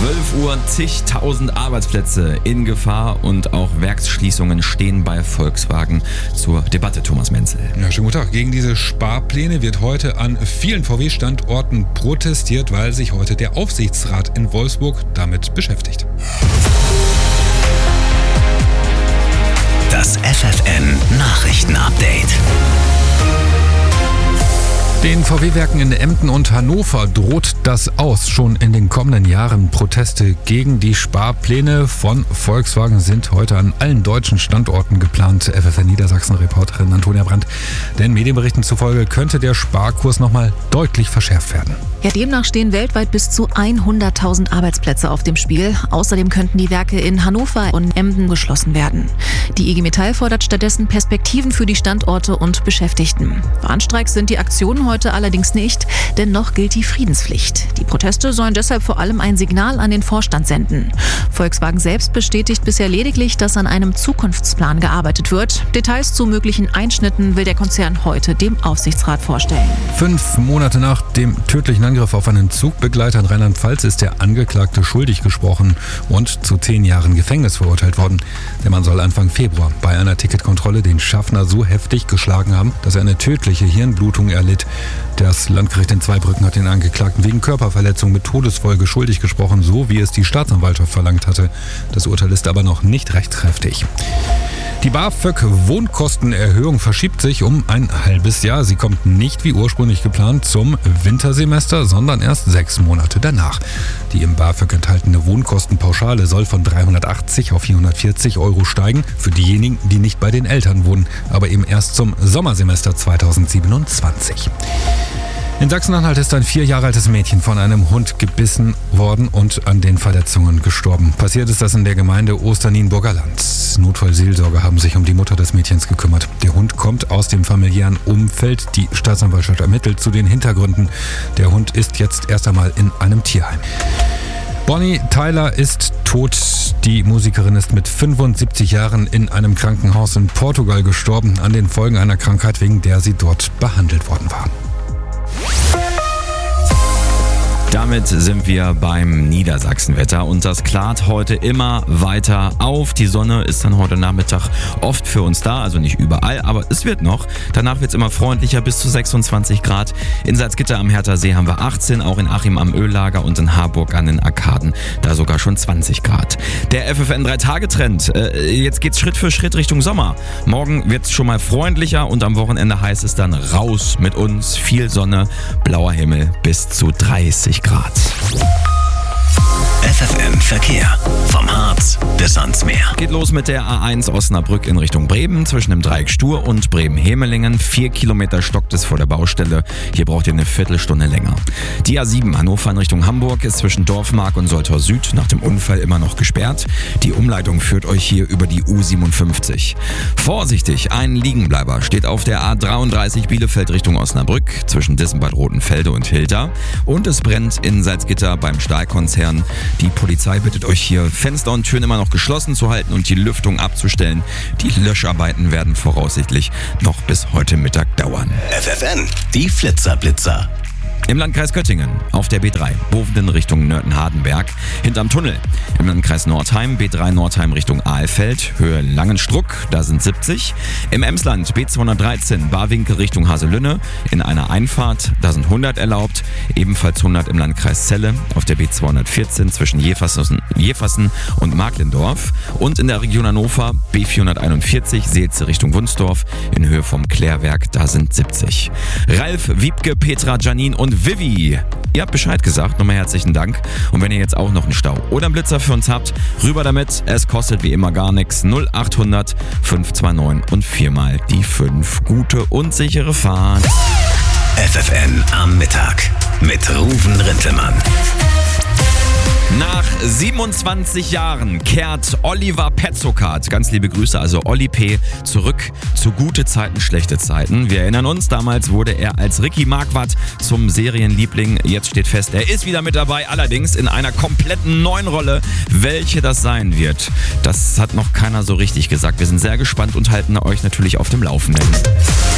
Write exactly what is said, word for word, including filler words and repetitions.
zwölf Uhr, zigtausend Arbeitsplätze in Gefahr und auch Werksschließungen stehen bei Volkswagen zur Debatte, Thomas Menzel. Ja, schönen guten Tag. Gegen diese Sparpläne wird heute an vielen V W-Standorten protestiert, weil sich heute der Aufsichtsrat in Wolfsburg damit beschäftigt. Das F F N-Nachrichten-Update. Den V W-Werken in Emden und Hannover droht das aus. Schon in den kommenden Jahren Proteste gegen die Sparpläne von Volkswagen sind heute an allen deutschen Standorten geplant. F F N-Niedersachsen-Reporterin Antonia Brandt. Denn Medienberichten zufolge könnte der Sparkurs nochmal deutlich verschärft werden. Ja, demnach stehen weltweit bis zu hunderttausend Arbeitsplätze auf dem Spiel. Außerdem könnten die Werke in Hannover und Emden geschlossen werden. Die I G Metall fordert stattdessen Perspektiven für die Standorte und Beschäftigten. Warnstreiks sind die Aktionen heute allerdings nicht, denn noch gilt die Friedenspflicht. Die Proteste sollen deshalb vor allem ein Signal an den Vorstand senden. Volkswagen selbst bestätigt bisher lediglich, dass an einem Zukunftsplan gearbeitet wird. Details zu möglichen Einschnitten will der Konzern heute dem Aufsichtsrat vorstellen. Fünf Monate nach dem tödlichen Angriff auf einen Zugbegleiter in Rheinland-Pfalz ist der Angeklagte schuldig gesprochen und zu zehn Jahren Gefängnis verurteilt worden. Der Mann soll Anfang Februar bei einer Ticketkontrolle den Schaffner so heftig geschlagen haben, dass er eine tödliche Hirnblutung erlitt. Das Landgericht in Zweibrücken hat den Angeklagten wegen Körperverletzung mit Todesfolge schuldig gesprochen, so wie es die Staatsanwaltschaft verlangt hatte. Das Urteil ist aber noch nicht rechtskräftig. Die BAföG-Wohnkostenerhöhung verschiebt sich um ein halbes Jahr. Sie kommt nicht wie ursprünglich geplant zum Wintersemester, sondern erst sechs Monate danach. Die im BAföG enthaltene Wohnkostenpauschale soll von dreihundertachtzig auf vierhundertvierzig Euro steigen für diejenigen, die nicht bei den Eltern wohnen, aber eben erst zum Sommersemester zweitausendsiebenundzwanzig. In Sachsen-Anhalt ist ein vier Jahre altes Mädchen von einem Hund gebissen worden und an den Verletzungen gestorben. Passiert ist das in der Gemeinde Osternienburger Land. Notfallseelsorger haben sich um die Mutter des Mädchens gekümmert. Der Hund kommt aus dem familiären Umfeld. Die Staatsanwaltschaft ermittelt zu den Hintergründen. Der Hund ist jetzt erst einmal in einem Tierheim. Bonnie Tyler ist tot. Die Musikerin ist mit fünfundsiebzig Jahren in einem Krankenhaus in Portugal gestorben, an den Folgen einer Krankheit, wegen der sie dort behandelt worden war. Damit sind wir beim Niedersachsenwetter und das klart heute immer weiter auf. Die Sonne ist dann heute Nachmittag oft für uns da, also nicht überall, aber es wird noch. Danach wird es immer freundlicher, bis zu sechsundzwanzig Grad. In Salzgitter am Herthasee haben wir achtzehn, auch in Achim am Öllager und in Harburg an den Arkaden da sogar schon zwanzig Grad. Der F F N drei Tage Trend, äh, jetzt geht's Schritt für Schritt Richtung Sommer. Morgen wird es schon mal freundlicher und am Wochenende heißt es dann raus mit uns. Viel Sonne, blauer Himmel bis zu dreißig Grad. F F N Verkehr. Vom Harz bis ans Meer. Geht los mit der A eins Osnabrück in Richtung Bremen zwischen dem Dreieck Stur und Bremen-Hemelingen. Vier Kilometer stockt es vor der Baustelle. Hier braucht ihr eine Viertelstunde länger. Die A sieben Hannover in Richtung Hamburg ist zwischen Dorfmark und Soltau Süd nach dem Unfall immer noch gesperrt. Die Umleitung führt euch hier über die U siebenundfünfzig. Vorsichtig, ein Liegenbleiber steht auf der A dreiunddreißig Bielefeld Richtung Osnabrück zwischen Dissenbad Rotenfelde und Hilda. Und es brennt in Salzgitter beim Stahlkonzern. Die Polizei bittet euch hier, Fenster und Türen immer noch geschlossen zu halten und die Lüftung abzustellen. Die Löscharbeiten werden voraussichtlich noch bis heute Mittag dauern. F F N, die Flitzerblitzer. Im Landkreis Göttingen auf der B drei, Bovenden Richtung Nörten-Hardenberg, hinterm Tunnel. Im Landkreis Nordheim, B drei Nordheim Richtung Ahlfeld, Höhe Langenstruck, da sind siebzig. Im Emsland, B zweihundertdreizehn, Barwinkel Richtung Haselünne, in einer Einfahrt, da sind hundert erlaubt. Ebenfalls hundert im Landkreis Celle, auf der B zweihundertvierzehn zwischen Jeversen, Jeversen und Marklendorf. Und in der Region Hannover, B vierhunderteinundvierzig, Seelze Richtung Wunsdorf, in Höhe vom Klärwerk, da sind siebzig. Ralf, Wiebke, Petra, Janine und Vivi. Ihr habt Bescheid gesagt, nochmal herzlichen Dank. Und wenn ihr jetzt auch noch einen Stau oder einen Blitzer für uns habt, rüber damit. Es kostet wie immer gar nichts. null achthundert fünf zwei neun und viermal die fünf. Gute und sichere Fahrt. F F N am Mittag mit Ruven Rintelmann. Nach siebenundzwanzig Jahren kehrt Oliver Petzokat, ganz liebe Grüße, also Olli P., zurück zu gute Zeiten, schlechte Zeiten. Wir erinnern uns, damals wurde er als Ricky Marquardt zum Serienliebling. Jetzt steht fest, er ist wieder mit dabei, allerdings in einer kompletten neuen Rolle. Welche das sein wird, das hat noch keiner so richtig gesagt. Wir sind sehr gespannt und halten euch natürlich auf dem Laufenden.